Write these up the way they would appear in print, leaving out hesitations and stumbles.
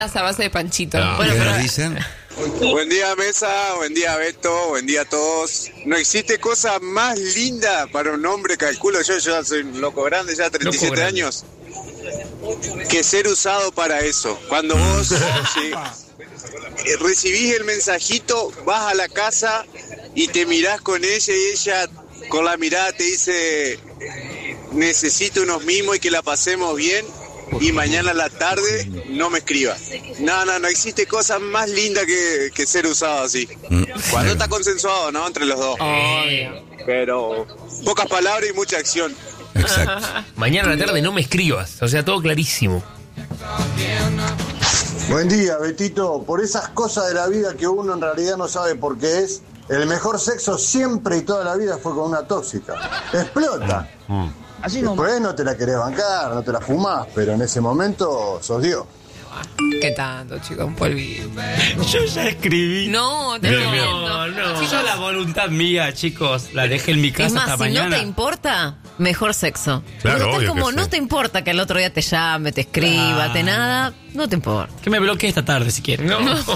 A base de panchito. No. Bueno, ¿Qué pero nos dicen? Buen día, mesa, buen día, Beto, buen día a todos. No existe cosa más linda para un hombre, calculo yo ya soy un loco grande, ya 37 grande. años, que ser usado para eso. Cuando vos recibís el mensajito, vas a la casa y te mirás con ella y ella con la mirada te dice, necesito unos mimos y que la pasemos bien. Y mañana a la tarde no me escribas. No existe cosa más linda que ser usado así. Cuando está consensuado, ¿no? Entre los dos. obvio. Pero pocas palabras y mucha acción. Exacto. Mañana a la tarde no me escribas. O sea, todo clarísimo. Buen día, Betito. Por esas cosas de la vida que uno en realidad no sabe por qué es, el mejor sexo siempre y toda la vida fue con una tóxica. Explota. Después no te la querés bancar, no te la fumás, pero en ese momento sos Dios. ¿Qué tanto, chicos? Un polvito. Yo ya escribí. No, te No, yo la voluntad mía, chicos, la dejé en mi casa Es más, hasta si mañana. no te importa, mejor sexo. Claro, Porque obvio estás como, que no sí. te importa que el otro día te llame, te escriba, te nada, no te importa. Que me bloquee esta tarde si quiere. No.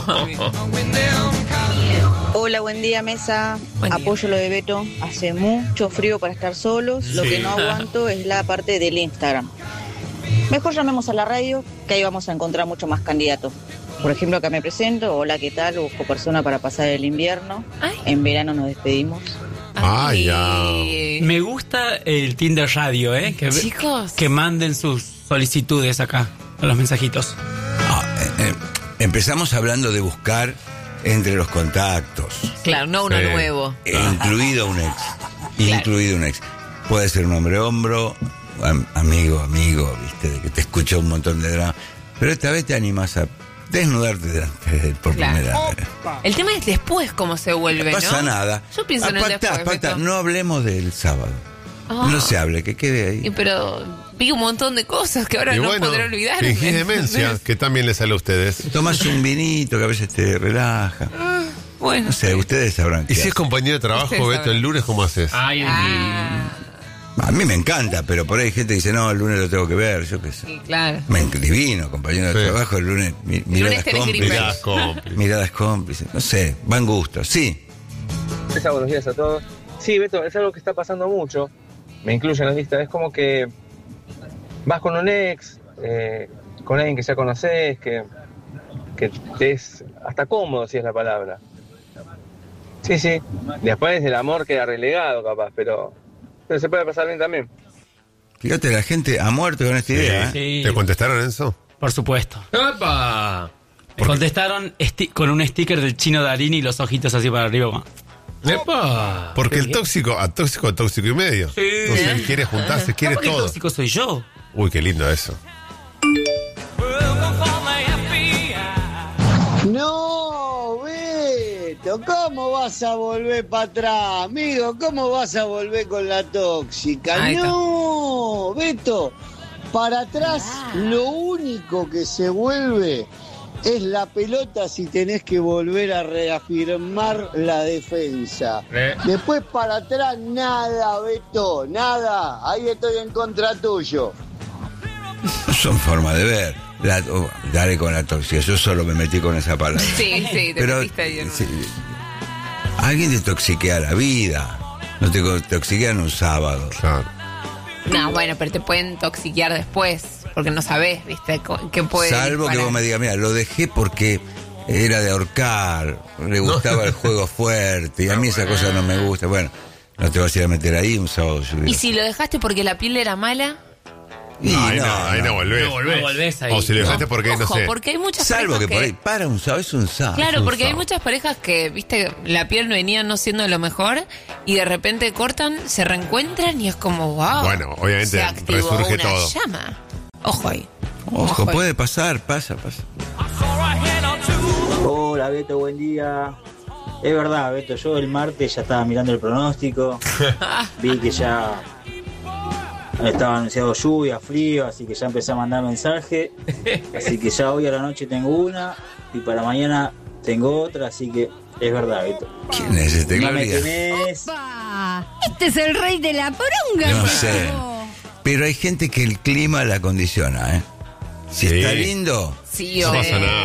Hola, buen día, mesa. Buen día. Apoyo lo de Beto. Hace mucho frío para estar solos. Lo que no aguanto es la parte del Instagram. Mejor llamemos a la radio, que ahí vamos a encontrar mucho más candidatos. Por ejemplo, acá me presento. Hola, ¿qué tal? Busco persona para pasar el invierno. Ay. En verano nos despedimos. Ay, Me gusta el Tinder Radio, Chicos. Que manden sus solicitudes acá, a los mensajitos. Empezamos hablando de buscar entre los contactos, Claro, no uno Sí. nuevo. incluido un ex. Incluido un ex. Puede ser un hombre-hombro, amigo, viste, de que te escucha un montón de drama. Pero esta vez te animas a desnudarte delante de él por Claro. primera vez. El tema es después cómo se vuelve, No ¿no? pasa nada. Yo pienso en el después, Beto. No hablemos del sábado. Ah. No se hable, que quede Y ahí. pero vi un montón de cosas que ahora y no bueno, podré olvidar. fingís demencia, que también les sale a ustedes. Tomas un vinito que a veces te relaja. Bueno. No sé, ustedes sabrán. Y qué si es hacer. compañero de trabajo, Ustedes Beto, sabrán. el lunes, ¿cómo haces? Ay, A mí me encanta, pero por ahí hay gente que dice, no, el lunes lo tengo que ver, yo qué sé. Sí, claro. Divino, compañero de Sí. trabajo, el lunes, lunes miradas tenés cómplices. gripe. Mirás, cómplice. Miradas cómplices, no sé, van gustos, sí. Buenos días a todos. Sí, Beto, es algo que está pasando mucho. Me incluyo en la lista. Es como que vas con un ex, con alguien que ya conoces, que te es hasta cómodo, si es la palabra. Sí. Después el amor queda relegado, capaz, pero se puede pasar bien también. Fíjate, la gente ha muerto con esta idea, ¿eh? Sí. ¿Te contestaron eso? Por supuesto. ¡Opa! Me contestaron con un sticker del Chino Darín y los ojitos así para arriba. ¡Epa! Porque Qué el bien. tóxico y medio. Sí. No sé, quiere juntarse, quiere Capaz que el todo. tóxico soy yo. Uy, qué lindo eso. No, Beto, ¿cómo vas a volver para atrás, amigo? ¿Cómo vas a volver con la tóxica? Ahí está. No, Beto, para atrás lo único que se vuelve es la pelota si tenés que volver a reafirmar la defensa. Después para atrás nada, Beto, nada. Ahí estoy en contra tuyo. No son formas de ver. Dale con la toxicidad, yo solo me metí con esa palabra. Sí, te Pero metiste ahí, ¿no? sí, alguien te toxiquea la vida, no te toxiquean un sábado. Claro. No, bueno, pero te pueden toxiquear después, porque no sabés, ¿viste? ¿Qué puede Salvo que disparar? vos me digas, mira, lo dejé porque era de ahorcar, le gustaba el juego fuerte, y a mí esa cosa no me gusta. Bueno, no te vas a ir a meter ahí un sábado lluvioso. ¿Y si lo dejaste porque la piel era mala? Y Ahí no volvés. No volvés ahí. O si le dejaste porque, no Ojo, sé. porque hay muchas Salvo parejas que por ahí, para un sábado, es un sábado. Claro, es un porque hay sábado. muchas parejas que, viste, la piel venía no siendo lo mejor y de repente cortan, se reencuentran y es como, wow. Bueno, obviamente se activó resurge una todo. llama. Ojo ahí. Ojo, ahí. puede pasar, pasa. Hola Beto, buen día. Es verdad, Beto, yo el martes ya estaba mirando el pronóstico. Vi que ya estaba anunciado lluvia, frío, así que ya empecé a mandar mensaje. Así que ya hoy a la noche tengo una y para mañana tengo otra, así que es verdad, Beto. ¿Quién es este, No me Gloria? tenés. Este es el rey de la poronga. No sé. Pero hay gente que el clima la condiciona, ¿eh? Si está lindo, Sí, No obvio. pasa nada.